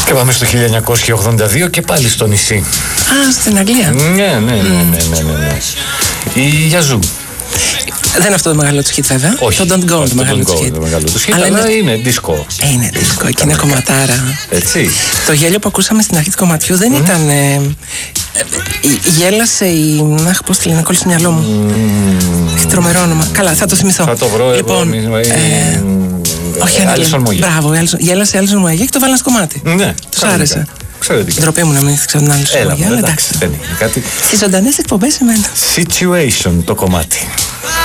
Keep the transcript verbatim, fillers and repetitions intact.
Και πάμε στο χίλια εννιακόσια ογδόντα δύο και πάλι στο νησί. Α, στην Αγγλία. Ναι, ναι, ναι, ναι, ναι, ναι, ναι. Η Yazoo. Δεν είναι αυτό το μεγάλο του hit, βέβαια. Όχι. Το Don't Go το μεγάλο του hit. Το μεγάλο του hit, αλλά αλλά είναι, είναι disco. Ε, είναι disco και είναι κομματάρα. Έτσι. Το γέλιο που ακούσαμε στην αρχή του κομματιού δεν mm. ήταν. Ε, ε, γέλασε η. Αχ, πώς τη λένε, κόλλησε στο μυαλό μου. Mm. Έχει τρομερό όνομα. Καλά, θα το θυμηθώ. Θα το βρω λοιπόν, εγώ. Ε, ε, όχι, Alison Moyet. Μπράβο, γέλασε η Alison Moyet και το βάλανε στο κομμάτι. Ναι, τους άρεσε. Εξαιρετικά. Ντροπή μου να μην ξέρω την άλλη Έλα, εντάξει. Δεν είναι κάτι. Στις ζωντανές εκπομπές εμένα. Situation το κομμάτι.